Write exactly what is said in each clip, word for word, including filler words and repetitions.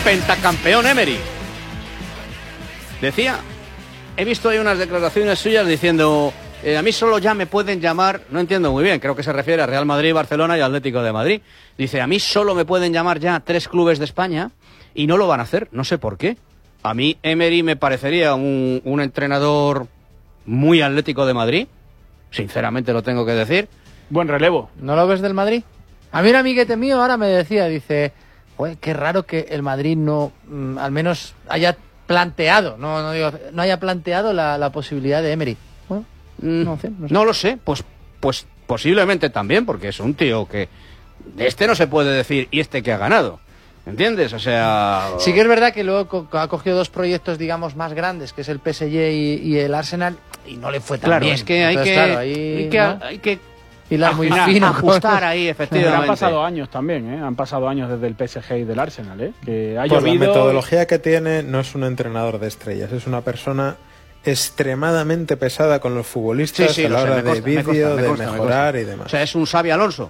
pentacampeón Emery. Decía, he visto ahí unas declaraciones suyas diciendo, eh, a mí solo ya me pueden llamar, no entiendo muy bien, creo que se refiere a Real Madrid, Barcelona y Atlético de Madrid. Dice, a mí solo me pueden llamar ya tres clubes de España y no lo van a hacer, no sé por qué. A mí Emery me parecería un, un entrenador muy Atlético de Madrid, sinceramente lo tengo que decir. Buen relevo. ¿No lo ves del Madrid? A mí un amiguete mío ahora me decía, dice, joder, qué raro que el Madrid no, mm, al menos haya planteado, no, no, digo, no haya planteado la, la posibilidad de Emery. Bueno, mm, no, sé, no sé. No lo sé, pues, pues posiblemente también, porque es un tío que de este no se puede decir y este que ha ganado, ¿entiendes? O sea... Sí que es verdad que luego co ha cogido dos proyectos, digamos, más grandes, que es el P S G y, y el Arsenal, y no le fue tan claro, bien. Es que hay Entonces, que, claro, ahí, hay que, ¿no? hay que hilar muy afinar, fino, ajustar ahí, efectivamente. Pero han pasado años también, ¿eh? Han pasado años desde el P S G y del Arsenal, ¿eh? Que ha Por llovido... la metodología que tiene, no es un entrenador de estrellas, es una persona extremadamente pesada con los futbolistas sí, sí, a la sé, hora de consta, vídeo, de consta, mejorar y demás. O sea, es un Xabi Alonso.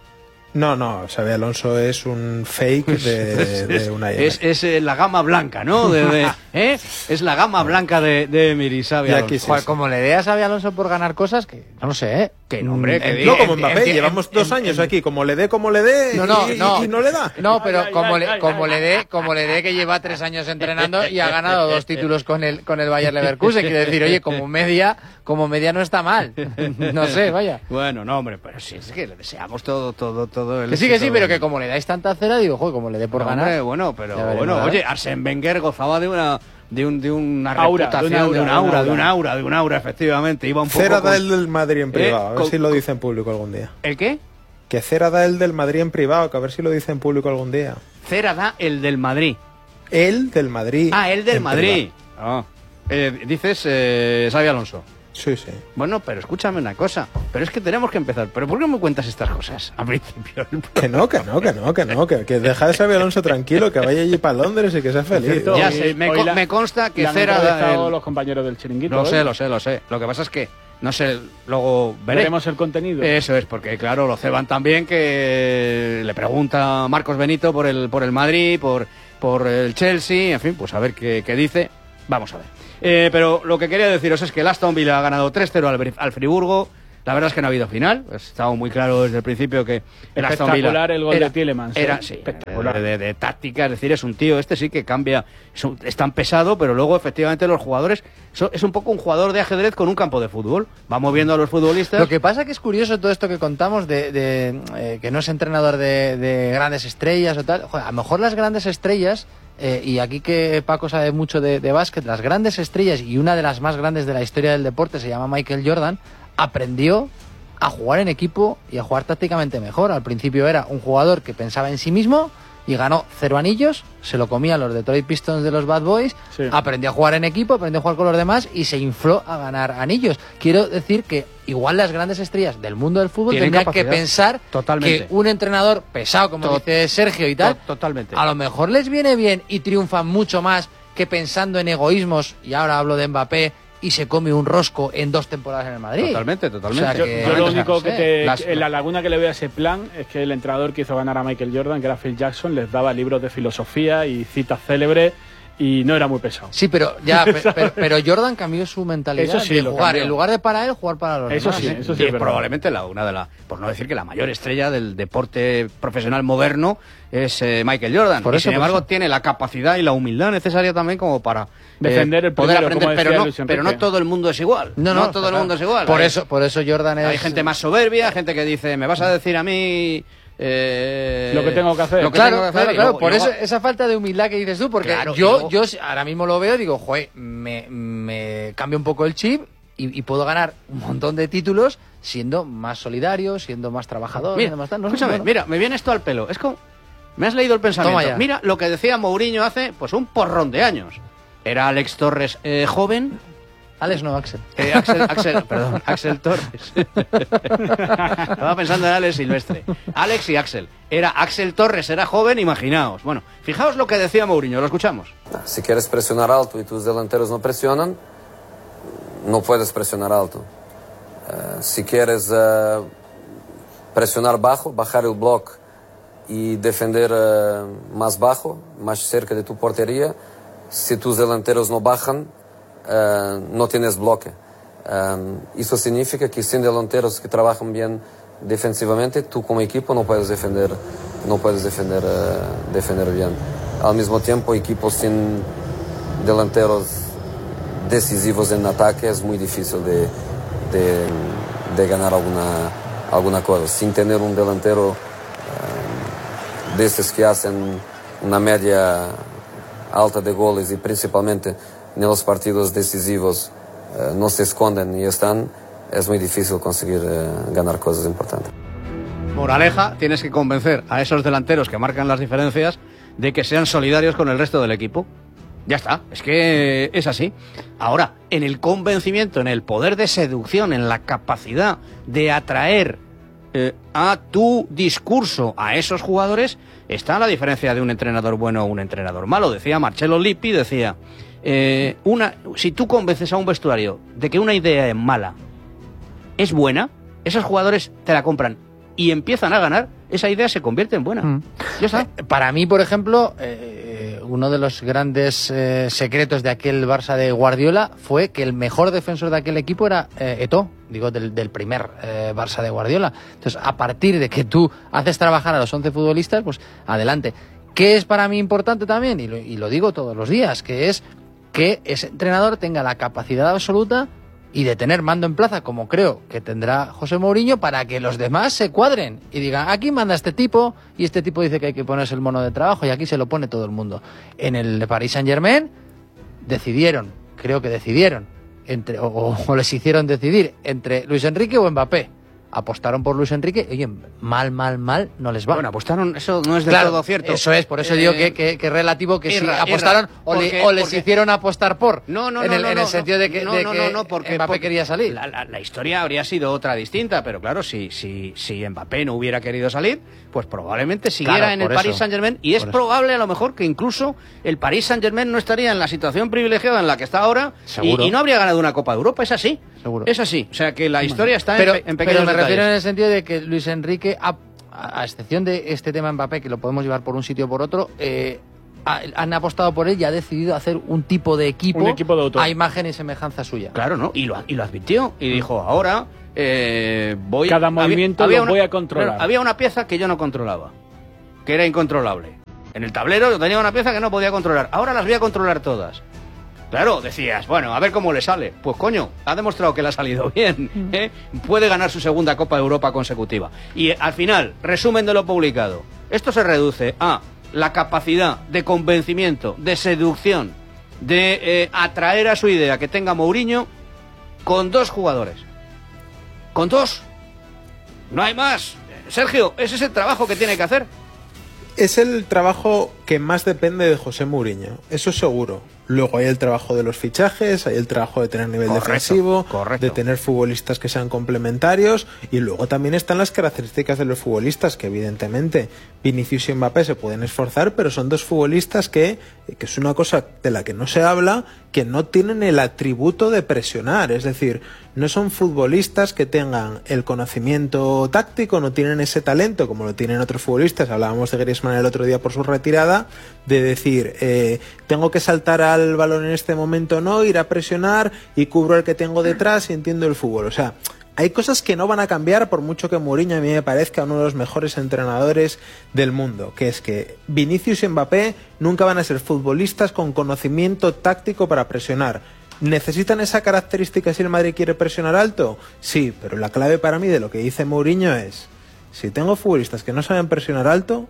No, no, Xabi Alonso es un fake de, de una es, es eh, la gama blanca, ¿no? De, de, ¿eh? Es la gama blanca de, de Emery, Xabi Alonso. Joder, como le dé a Xabi Alonso por ganar cosas, que no lo sé, ¿eh? Que no, hombre, que no como Mbappé, llevamos dos años aquí, como le dé, como le dé, no, no, y, no, y no le da. No, pero Ay, ay, como ay, le, ay, como ay, le dé, como le dé que lleva tres años entrenando y ha ganado dos títulos con el con el Bayer Leverkusen, quiere decir, oye, como media, como media no está mal. No sé, vaya. Bueno, no, hombre, pero sí, es que le deseamos todo, todo, todo el Que sí, que sí, éxito. pero que como le dais tanta cera, digo, joder, como le dé por No, ganar. hombre, bueno, pero Ya veremos, bueno, ¿verdad? oye, Arsène Wenger gozaba de una de un de una Aura, reputación, de un de un aura, aura, de un aura, de un aura, efectivamente. Iba un poco Cera con- da el del Madrid en privado, a ver con- si lo dice en público algún día. ¿El qué? Que Cera da el del Madrid en privado, que a ver si lo dice en público algún día. Cera da el del Madrid. El del Madrid. Ah, el del en Madrid. Ah. Eh, dices eh, Xabi Alonso. Sí, sí. Bueno, pero escúchame una cosa. Pero es que tenemos que empezar. ¿Pero por qué me cuentas estas cosas al principio? Que no, que no, que no, que no, que, que deja a Xabi Alonso tranquilo, que vaya allí para Londres y que sea feliz. Cierto, Ya hoy- sé, me, hoy co- la- me consta que le han Cera da entrevistado el... los compañeros del chiringuito. Lo hoy. sé, lo sé, lo sé. Lo que pasa es que, no sé, luego veré. Veremos el contenido. Eso es, porque claro, lo ceban también, que le pregunta a Marcos Benito por el, por el Madrid, por, por el Chelsea, en fin, pues a ver qué, qué dice. Vamos a ver. Eh, pero lo que quería deciros es que el Aston Villa ha ganado tres cero al, Bri- al Friburgo. La verdad es que no ha habido final. Estaba muy claro desde el principio que el Aston Villa... Espectacular el gol era, de Tielemans, ¿eh? Era, sí, Espectacular. de, de- de táctica, es decir, es un tío, este sí que cambia, es, un- es tan pesado, pero luego efectivamente los jugadores, so- es un poco un jugador de ajedrez con un campo de fútbol. Va moviendo a los futbolistas. Lo que pasa que es curioso todo esto que contamos de, de, eh, que no es entrenador de, de grandes estrellas o tal. Joder, a lo mejor las grandes estrellas, eh, y aquí que Paco sabe mucho de, de básquet, las grandes estrellas, y una de las más grandes de la historia del deporte se llama Michael Jordan, aprendió a jugar en equipo y a jugar tácticamente mejor. Al principio era un jugador que pensaba en sí mismo y ganó cero anillos, se lo comían los Detroit Pistons de los Bad Boys, Sí. aprendió a jugar en equipo, aprendió a jugar con los demás y se infló a ganar anillos. Quiero decir que igual las grandes estrellas del mundo del fútbol Tienen tendrían que capacidad. pensar Totalmente. que un entrenador pesado, como To- dice Sergio y tal, To- totalmente. a lo mejor les viene bien y triunfan mucho más que pensando en egoísmos, y ahora hablo de Mbappé, y se come un rosco en dos temporadas en el Madrid. Totalmente, totalmente. O sea Yo, que- yo lo o sea, único no que sé, te, las- en la laguna que le veo a ese plan es que el entrenador que hizo ganar a Michael Jordan, que era Phil Jackson, les daba libros de filosofía y citas célebres y no era muy pesado. Sí, pero ya, pe- pero, pero Jordan cambió su mentalidad Eso sí, de lo jugar. cambió. En lugar de para él, jugar para los Eso demás. sí, ¿eh? eso sí Y es verdad. probablemente la, una de las, por no decir que la mayor estrella del deporte profesional moderno es eh, Michael Jordan. Por y eso, sin por embargo eso. tiene la capacidad y la humildad necesaria también como para eh, Defender el poder primero, aprender, como pero decía no, Luis pero no Enrique. todo el mundo es igual. No, no, todo el claro. mundo es igual. Por Hay- eso, por eso Jordan es... hay gente más soberbia, gente que dice, me vas a decir a mí eh, Lo que tengo que hacer. lo que Claro, tengo que hacer", claro, y claro. luego- Por y eso, luego- esa falta de humildad que dices tú, porque Claro, y yo, luego- yo ahora mismo lo veo y digo, joder, me, me cambio un poco el chip y, y puedo ganar un montón de títulos siendo más solidario, siendo más trabajador, Mira, siendo más tal. No sé, escúchame, bueno. mira, me viene esto al pelo. Es como, me has leído el pensamiento. Toma ya. Mira lo que decía Mourinho hace, pues un porrón de años. Era Alex Torres eh, joven. Alex no, Axel. Eh, Axel, Axel, perdón, Axel Torres. Estaba pensando en Alex Silvestre. Alex y Axel. Era Axel Torres, era joven, imaginaos. Bueno, fijaos lo que decía Mourinho, lo escuchamos. Si quieres presionar alto y tus delanteros no presionan, no puedes presionar alto. Eh, si quieres eh, presionar bajo, bajar el bloque y defender uh, más bajo, más cerca de tu portería. Si tus delanteros no bajan, uh, no tienes bloque. Um, eso significa que sin delanteros que trabajan bien defensivamente, tú como equipo no puedes defender, no puedes defender, uh, defender bien. Al mismo tiempo, equipos sin delanteros decisivos en ataque es muy difícil de, de, de ganar alguna, alguna cosa. Sin tener un delantero uh, de estos que hacen una media alta de goles y principalmente en los partidos decisivos uh, no se esconden y están, es muy difícil conseguir uh, ganar cosas importantes. Moraleja, tienes que convencer a esos delanteros que marcan las diferencias de que sean solidarios con el resto del equipo. Ya está, es que es así. Ahora, en el convencimiento, en el poder de seducción, en la capacidad de atraer eh, a tu discurso a esos jugadores, está la diferencia de un entrenador bueno o un entrenador malo. Decía Marcello Lippi, decía, eh, una, si tú convences a un vestuario de que una idea es mala, es buena, esos jugadores te la compran y empiezan a ganar, esa idea se convierte en buena. Mm. Ya está. Eh, para mí, por ejemplo, eh, uno de los grandes eh, secretos de aquel Barça de Guardiola fue que el mejor defensor de aquel equipo era eh, Eto'o, digo, del, del primer eh, Barça de Guardiola. Entonces, a partir de que tú haces trabajar a los once futbolistas, pues adelante. ¿Qué es para mí importante también? Y lo, y lo digo todos los días, que es que ese entrenador tenga la capacidad absoluta y de tener mando en plaza, como creo que tendrá José Mourinho, para que los demás se cuadren y digan, aquí manda este tipo, y este tipo dice que hay que ponerse el mono de trabajo, y aquí se lo pone todo el mundo. En el Paris Saint-Germain decidieron, creo que decidieron, entre o, o les hicieron decidir entre Luis Enrique o Mbappé. Apostaron por Luis Enrique, oye, mal, mal, mal, no les va. Bueno, apostaron, eso no es del claro, todo cierto. Eso es, por eso eh, digo que, que, que relativo que irra, sí apostaron irra, o, porque, le, o les porque, hicieron apostar por. No, no, en no, el, no, en no, el sentido de que, no, de no, que no, no, porque, Mbappé porque quería salir. La, la, la historia habría sido otra distinta, pero claro, si, si, si Mbappé no hubiera querido salir, pues probablemente siguiera claro, en el eso, Paris Saint-Germain, y es probable a lo mejor que incluso el Paris Saint-Germain no estaría en la situación privilegiada en la que está ahora y, y no habría ganado una Copa de Europa. Es así. Seguro. Es así. O sea que la historia está pero, en, pe en pequeños Pero me detalles. refiero en el sentido de que Luis Enrique, a, a excepción de este tema Mbappé, que lo podemos llevar por un sitio o por otro, eh, ha, han apostado por él y ha decidido hacer un tipo de equipo, un equipo de autor. a imagen y semejanza suya. Claro, ¿no? Y lo, y lo advirtió. Y dijo, ahora eh, voy... Cada movimiento había, lo había voy una, a controlar. Claro, había una pieza que yo no controlaba, que era incontrolable. En el tablero yo tenía una pieza que no podía controlar. Ahora las voy a controlar todas. Claro, decías, bueno, a ver cómo le sale. Pues coño, ha demostrado que le ha salido bien, ¿eh? Puede ganar su segunda Copa de Europa consecutiva. Y al final, resumen de lo publicado, esto se reduce a la capacidad de convencimiento, de seducción, de eh, atraer a su idea que tenga Mourinho con dos jugadores. Con dos. No hay más. Sergio, ese es el trabajo que tiene que hacer. Es el trabajo que más depende de José Mourinho, eso seguro. Luego hay el trabajo de los fichajes, hay el trabajo de tener nivel correcto, defensivo, correcto. de tener futbolistas que sean complementarios, y luego también están las características de los futbolistas, que evidentemente Vinicius y Mbappé se pueden esforzar, pero son dos futbolistas que, que es una cosa de la que no se habla, que no tienen el atributo de presionar, es decir, no son futbolistas que tengan el conocimiento táctico, no tienen ese talento como lo tienen otros futbolistas. Hablábamos de Griezmann el otro día por su retirada, de decir, eh, tengo que saltar al balón en este momento, no, ir a presionar y cubro el que tengo detrás y entiendo el fútbol. O sea, hay cosas que no van a cambiar por mucho que Mourinho a mí me parezca uno de los mejores entrenadores del mundo, que es que Vinicius y Mbappé nunca van a ser futbolistas con conocimiento táctico para presionar. ¿Necesitan esa característica si el Madrid quiere presionar alto? Sí, pero la clave para mí de lo que dice Mourinho es, si tengo futbolistas que no saben presionar alto,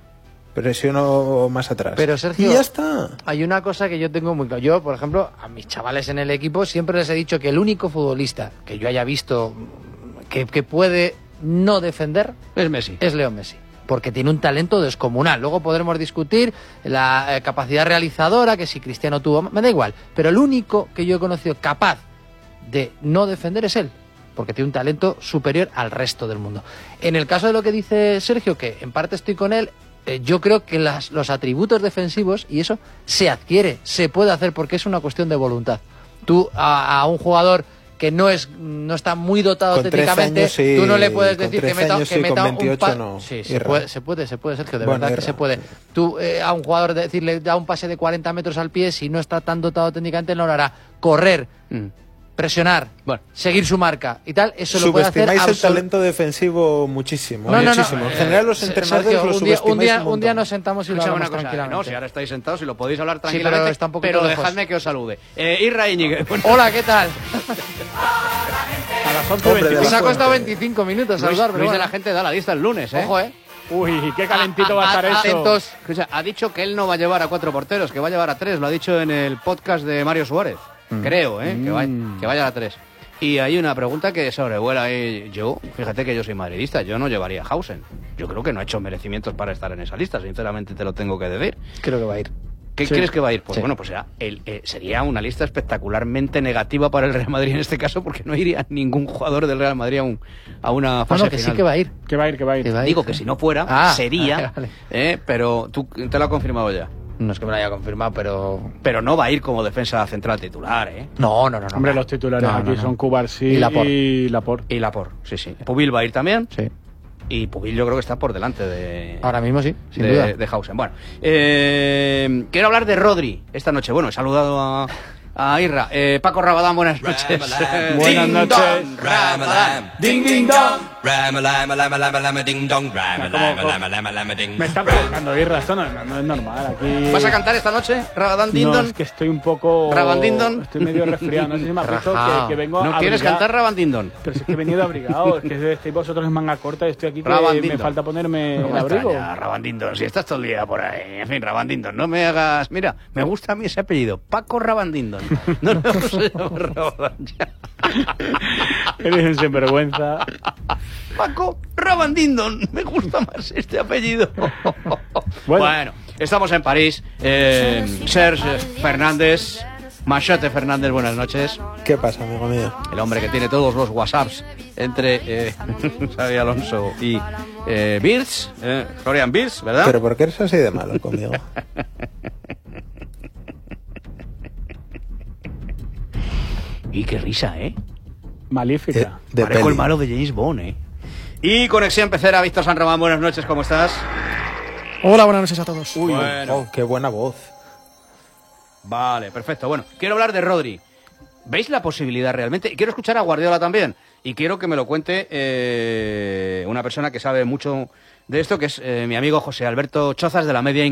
presiono más atrás. Pero Sergio, y ya está. Hay una cosa que yo tengo muy claro. Yo, por ejemplo, a mis chavales en el equipo siempre les he dicho que el único futbolista que yo haya visto que, que puede no defender es Messi. Es Leo Messi. Porque tiene un talento descomunal. Luego podremos discutir la eh, capacidad realizadora, que si Cristiano tuvo, me da igual. Pero el único que yo he conocido capaz de no defender es él, porque tiene un talento superior al resto del mundo. En el caso de lo que dice Sergio, que en parte estoy con él, eh, yo creo que las, los atributos defensivos, y eso se adquiere, se puede hacer, porque es una cuestión de voluntad. Tú a, a un jugador que no es no está muy dotado con técnicamente, años, sí, tú no le puedes decir que meta, años, que sí, meta con veintiocho, un pa no. Sí, se puede, se puede, se puede, Sergio, de bueno, verdad irra. que se puede. Tú eh, a un jugador decirle da un pase de cuarenta metros al pie, si no está tan dotado técnicamente, no lo hará. Correr, mm. presionar, bueno. seguir su marca y tal, eso lo puede hacer. Subestimáis el talento defensivo muchísimo, no, no, muchísimo. No, en general los entrenadores Sergio, lo un día, subestimáis un día, un, un día nos sentamos y lo hablamos cosa, tranquilamente. No, si ahora estáis sentados y lo podéis hablar tranquilamente, sí, pero, está un pero lejos. dejadme que os salude. Eh, Irra Íñiguez. Bueno. Hola, ¿qué tal? A las once veinticinco. Nos ha costado veinticinco minutos Luis, saludar, pero Luis bueno. de la gente da la lista el lunes, ¿eh? Ojo, ¿eh? Uy, qué calentito va a estar eso. Atentos. Escucha, ha dicho que él no va a llevar a cuatro porteros, que va a llevar a tres. Lo ha dicho en el podcast de Mario Suárez. Mm. Creo, ¿eh? Mm. Que, vaya, que vaya a tres. Y hay una pregunta que sobrevuela ahí. Yo, fíjate que yo soy madridista, yo no llevaría a Hausen. Yo creo que no ha hecho merecimientos para estar en esa lista, sinceramente te lo tengo que decir. Creo que va a ir. ¿Qué sí. crees que va a ir? Pues sí. bueno, pues será el, eh, sería una lista espectacularmente negativa para el Real Madrid en este caso, porque no iría ningún jugador del Real Madrid a, un, a una fase no, no, que final. Sí que va a ir. Que va a ir, que va a ir. Que va a ir. Digo que si no fuera, ah, sería, vale, vale. Eh, pero tú te lo has confirmado ya. No es que me lo haya confirmado, pero... Pero no va a ir como defensa central titular, ¿eh? No, no, no. Hombre, no. los titulares no, aquí no, no. son Cubarsí y Laporte. Y Laporte, y Laporte, sí, sí. Pubil va a ir también. Sí. Y Pubil yo creo que está por delante de... Ahora mismo sí, sin de, duda. de Hausen. Bueno, eh, quiero hablar de Rodri esta noche. Bueno, he saludado a, a Irra. Eh, Paco Rabadán, buenas noches. Buenas noches. Ding, ding, dong. Me está provocando Irra, esto no, no es normal. Aquí... ¿Vas a cantar esta noche, Rabadán Dindon? No, es que estoy un poco... ¿Rabandindon? Estoy medio resfriado, no sé si me has visto que, que vengo ¿No abrigado. quieres cantar Rabandindon? Pero si es que he venido abrigado, es que estáis vosotros en manga corta y estoy aquí que me falta ponerme no el abrigo. Rabandindon, si estás todo el día por ahí. En fin, Rabandindon, no me hagas... Mira, me gusta a mí ese apellido, Paco Rabandindon. No nos vamos a llamar Rabadán ya. Eres un sinvergüenza. Paco Rabandindon, me gusta más este apellido. Bueno, bueno estamos en París. Eh, Serge Fernández, Machote Fernández, buenas noches. ¿Qué pasa, amigo mío? El hombre que tiene todos los WhatsApps entre eh, Xavi Alonso y eh, Birch, eh, Florian Birch, ¿verdad? Pero ¿por qué eres así de malo conmigo? Y qué risa, ¿eh? Malífica. De, de Parejo peli. el malo de James Bond, ¿eh? Y Conexión Pecera, Víctor San Román, buenas noches, ¿cómo estás? Hola, buenas noches a todos. Uy, bueno. Oh, qué buena voz. Vale, perfecto. Bueno, quiero hablar de Rodri. ¿Veis la posibilidad realmente? Y quiero escuchar a Guardiola también. Y quiero que me lo cuente eh, una persona que sabe mucho de esto, que es eh, mi amigo José Alberto Chozas de la Media